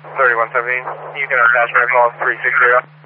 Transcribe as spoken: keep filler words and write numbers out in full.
thirty-one seventeen. You can attach my call three six zero.